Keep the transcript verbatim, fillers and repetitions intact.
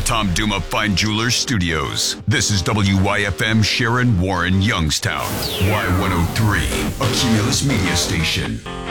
Tom Duma Fine Jewelers Studios. This is W Y F M Sharon Warren Youngstown. Y one oh three, a Cumulus media station.